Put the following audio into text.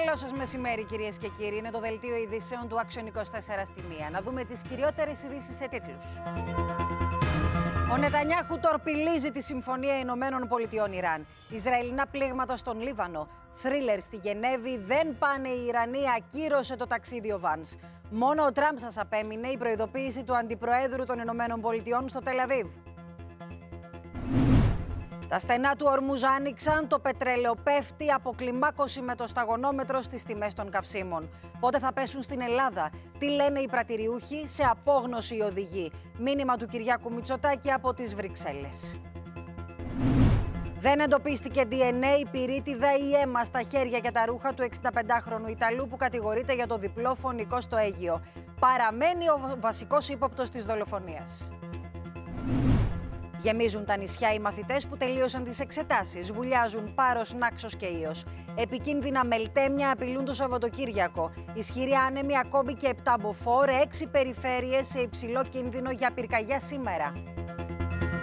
Καλό σας μεσημέρι, κυρίες και κύριοι. Είναι το δελτίο ειδήσεων του Action 24 στη μία. Να δούμε τις κυριότερες ειδήσεις σε τίτλους. Ο Νετανιάχου τορπιλίζει τη Συμφωνία Ηνωμένων Πολιτειών-Ιράν. Ισραηλινά πλήγματα στον Λίβανο. Θρίλερ στη Γενέβη. Δεν πάνε οι Ιρανοί. Ακύρωσε το ταξίδι ο Βάνς. Μόνο ο Τραμπ σας απέμεινε η προειδοποίηση του Αντιπροέδρου των Ηνωμένων Πολιτειών στο Τελ-Αβίβ. Τα στενά του Ορμούζ άνοιξαν, το πετρέλαιο πέφτει, αποκλιμάκωση με το σταγονόμετρο στις τιμές των καυσίμων. Πότε θα πέσουν στην Ελλάδα, τι λένε οι πρατηριούχοι, σε απόγνωση οι οδηγοί. Μήνυμα του Κυριάκου Μητσοτάκη από τις Βρυξέλλες. Δεν εντοπίστηκε DNA, πυρίτιδα ή αίμα στα χέρια και τα ρούχα του 65χρονου Ιταλού που κατηγορείται για το διπλό φονικό στο Αίγυο. Παραμένει ο βασικός ύποπτος της δολοφονίας. Γεμίζουν τα νησιά οι μαθητές που τελείωσαν τις εξετάσεις. Βουλιάζουν πάρος, νάξος και ίος. Επικίνδυνα μελτέμια απειλούν το Σαββατοκύριακο. Ισχυρή άνεμη ακόμη και 7 μποφόρ, 6 περιφέρειες σε υψηλό κίνδυνο για πυρκαγιά σήμερα.